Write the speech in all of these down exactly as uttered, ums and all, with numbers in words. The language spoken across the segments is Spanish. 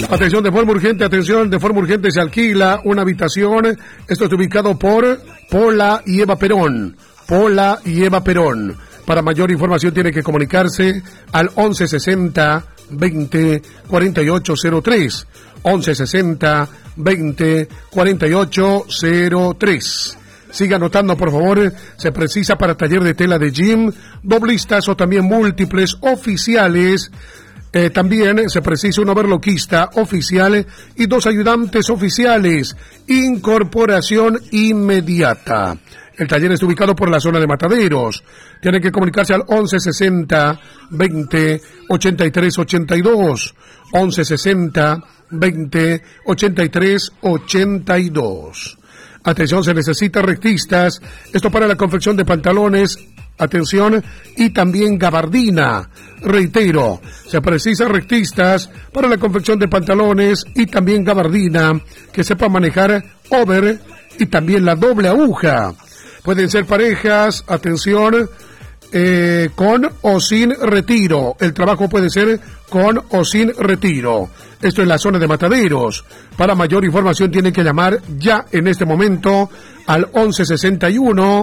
Atención, de forma urgente, atención, de forma urgente se alquila una habitación. Esto está ubicado por Pola y Eva Perón. Pola y Eva Perón. Para mayor información tiene que comunicarse al once sesenta veinte cuarenta y ocho cero tres. once sesenta veinte cuarenta y ocho cero tres. Siga anotando, por favor. Se precisa para taller de tela de gym, doblistas o también múltiples oficiales. Eh, también se precisa un overloquista oficial y dos ayudantes oficiales. Incorporación inmediata. El taller está ubicado por la zona de Mataderos. Tienen que comunicarse al once sesenta veinte ochenta y tres ochenta y dos. once sesenta veinte ochenta y tres ochenta y dos. Atención, se necesita rectistas. Esto para la confección de pantalones. Atención, y también gabardina. Reitero, se precisa rectistas para la confección de pantalones y también gabardina que sepa manejar over y también la doble aguja. Pueden ser parejas, atención, eh, con o sin retiro. El trabajo puede ser con o sin retiro. Esto en la zona de Mataderos. Para mayor información tienen que llamar ya en este momento al once sesenta y uno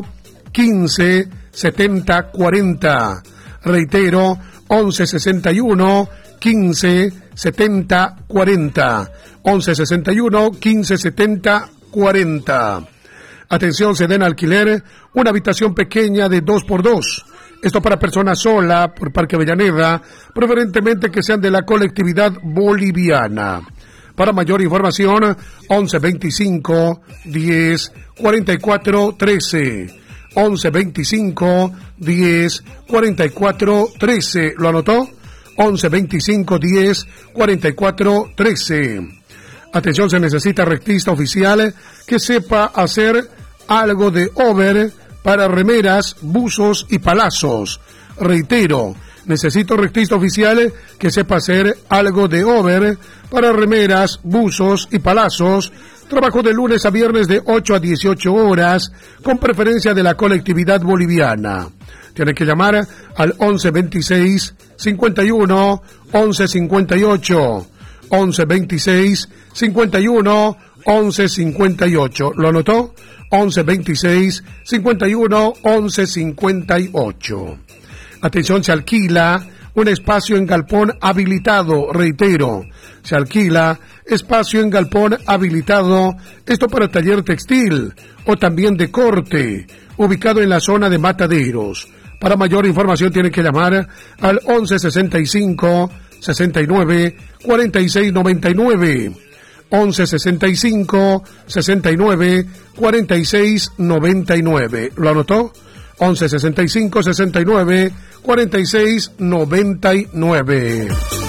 quince setenta cuarenta. Reitero, once sesenta y uno quince setenta cuarenta. once sesenta y uno quince setenta cuarenta. Atención, se den alquiler una habitación pequeña de dos por dos. Esto para personas sola por Parque Avellaneda, preferentemente que sean de la colectividad boliviana. Para mayor información, once veinticinco diez cuarenta y cuatro trece. once veinticinco diez cuarenta y cuatro trece. ¿Lo anotó? once veinticinco diez cuarenta y cuatro trece. Atención, se necesita rectista oficial que sepa hacer algo de over para remeras, buzos y palazos. Reitero, necesito rectista oficial que sepa hacer algo de over para remeras, buzos y palazos. Trabajo de lunes a viernes de ocho a dieciocho horas, con preferencia de la colectividad boliviana. Tiene que llamar al once veintiséis cincuenta y uno once cincuenta y ocho. once veintiséis cincuenta y uno once cincuenta y ocho. ¿Lo anotó? once veintiséis cincuenta y uno once cincuenta y ocho. Atención, se alquila un espacio en galpón habilitado. Reitero, se alquila espacio en galpón habilitado. Esto para taller textil o también de corte, ubicado en la zona de Mataderos. Para mayor información tienen que llamar al once sesenta y cinco sesenta y nueve cuarenta y seis noventa y nueve. once sesenta y cinco sesenta y nueve cuarenta y seis noventa y nueve. ¿Lo anotó? once sesenta y cinco sesenta y nueve cuarenta y seis noventa y nueve.